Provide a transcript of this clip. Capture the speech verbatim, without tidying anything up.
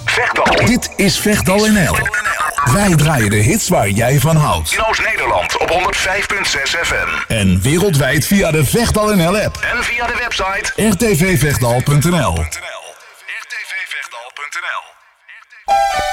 Vechtdal. Dit is Vechtdal N L. Wij draaien de hits waar jij van houdt. In Oost-Nederland op honderd vijf komma zes F M. En wereldwijd via de Vechtdal N L app. En via de website r t v vechtdal punt n l.